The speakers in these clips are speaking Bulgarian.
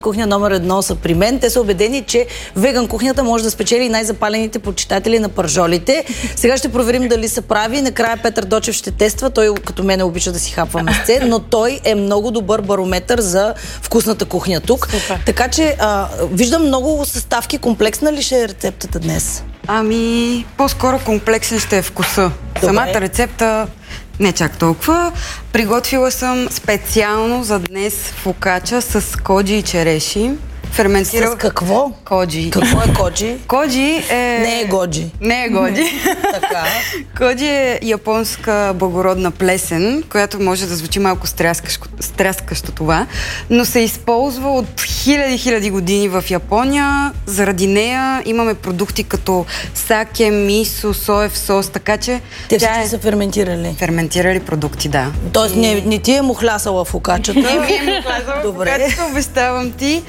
Кухня номер 1 са при мен. Те са убедени, че веган кухнята може да спечели най-запалените почитатели на пържолите. Сега ще проверим дали са прави. Накрая Петър Дочев ще тества. Той като мен обича да си хапва месце, но той е много добър барометър за вкусната кухня тук. Супер. Така че виждам много съставки. Комплексна ли ще е рецептата днес? Ами, по-скоро комплексен ще е вкуса. Добре. Самата рецепта не чак толкова. Приготвила съм специално за днес фокача с коджи и череши. С какво? Коджи. Какво е коджи? Коджи е... Не е годжи. Не е годжи. Така. Коджи е японска благородна плесен, която може да звучи малко стряскащо това, но се използва от хиляди години в Япония. Заради нея имаме продукти като саке, мисо, соев сос, така че... Те всички са ферментирали. Ферментирали продукти, да. Тоест не ти е мухлясала фокачата. Не ми е мухлясала фокачата, обещавам ти.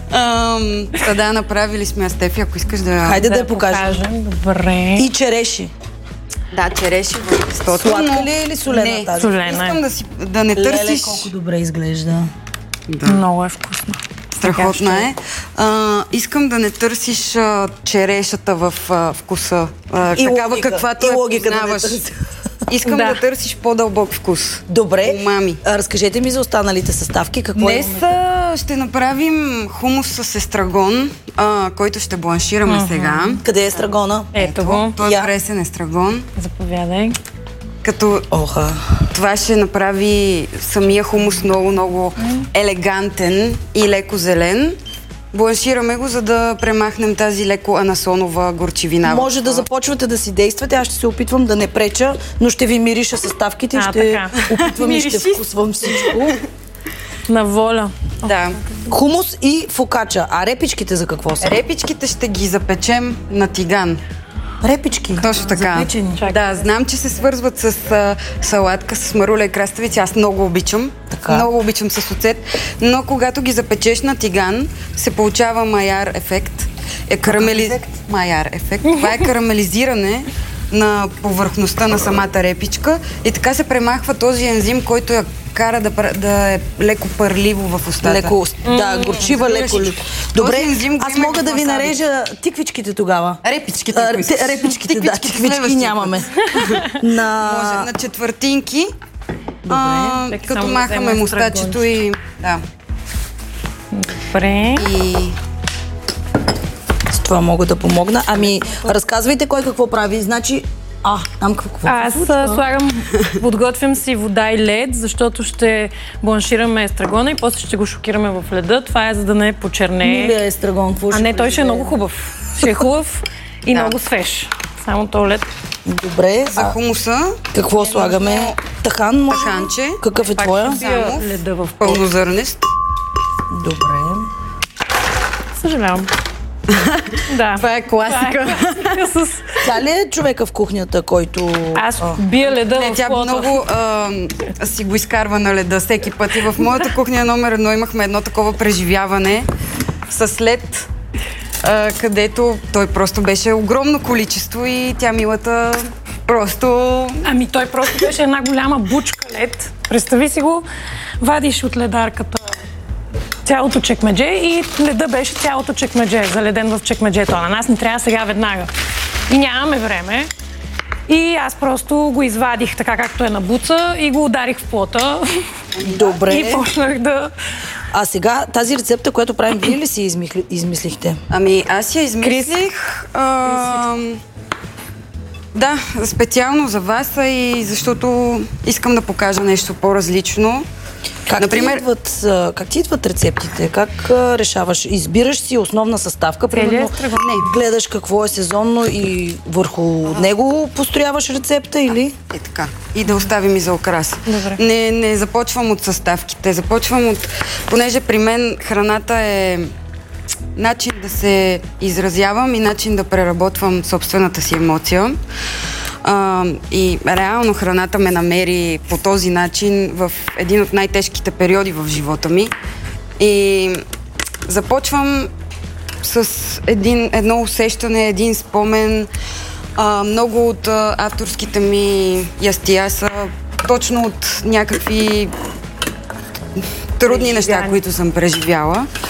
Да, направили сме я, Стефи, ако искаш да... Хайде да я покажем. Добре. И череши. Да, череши в тестото. Сладка ли е или солена тази? Солена. Искам да не търсиш... Леле, колко добре изглежда. Да. Много е вкусно. Страхотна е. Искам да не търсиш черешата в вкуса. Такава каквато я познаваш. Искам да търсиш по-дълбок вкус. Добре. Умами. Разкажете ми за останалите съставки. Какво Днес ще направим хумус с естрагон, който ще бланшираме сега. Къде е естрагона? Ето го. Той е пресен естрагон. Заповядай. Като това ще направи самия хумус много елегантен и леко зелен. Бланшираме го, за да премахнем тази леко анасонова горчивина. Може да започвате да си действате. Аз ще се опитвам да не преча, но ще ви мириша съставките и ще опитвам и ще вкусвам всичко. На воля. Да. Хумус и фокача. А репичките за какво са? Репичките ще ги запечем на тиган. Репички? Точно така. Запечени. Да, знам, че се свързват с салатка, с маруля и краставици. Аз много обичам. Така. Много обичам с оцет. Но когато ги запечеш на тиган, се получава майяр ефект. Майяр ефект. Това е карамелизиране на повърхността на самата репичка и така се премахва този ензим, който я кара да е леко пърливо в устата. Леко, да, горчива, леко. Добре, аз мога да ви нарежа тиквичките тогава. Репичките. Репичките, да, тиквички нямаме. Може на четвъртинки. Добре. Като махаме мустачето и... Да. Добре. И... С това мога да помогна. Ами, разказвайте кой какво прави. Значи, там какво? Аз слагам, подготвям си вода и лед, защото ще бланшираме естрагона и после ще го шокираме в леда. Това е за да не почернее. Милия естрагон, какво ще... Не, той ще е много хубав. Ще е хубав и много свеж. Само то лед. Добре. За хумуса... Какво слагаме? Тахан, може? Таханче. Какъв е твоя? Само леда в пълнозърнест. Добре. Съжалявам. Да. Това е класика. Тя ли е човека в кухнята, който... Аз бия леда в Тя плота. много си го изкарва на леда всеки път. И в моята кухня номер 1 имахме едно такова преживяване с лед, където той просто беше огромно количество и тя милата просто... Ами той просто беше една голяма бучка лед. Представи си го, вадиш от ледарката цялото чекмедже и леда беше цялото чекмедже, заледен в чекмеджето. А на нас не трябва сега веднага. И нямаме време. И аз просто го извадих така, както е на буца и го ударих в плота. Добре. И почнах да... А сега тази рецепта, която правим, вие ли си измислихте? Ами аз я измислих... Да, специално за вас и защото искам да покажа нещо по-различно. Как ти идват рецептите? Как решаваш? Избираш си основна съставка, примерно гледаш какво е сезонно и върху него построяваш рецепта или? Е така. И да оставим и за окрас. Добре. Не започвам от съставките. Започвам от... Понеже при мен храната е начин да се изразявам и начин да преработвам собствената си емоция. И реално храната ме намери по този начин в един от най-тежките периоди в живота ми. И започвам с едно усещане, един спомен. Много от авторските ми ястия са точно от някакви трудни неща, които съм преживяла.